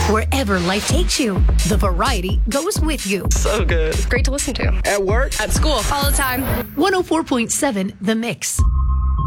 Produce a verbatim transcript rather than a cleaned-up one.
Wherever life takes you, the variety goes with you. So good. Great to listen to. At work. At school. All the time. one oh four point seven The Mix.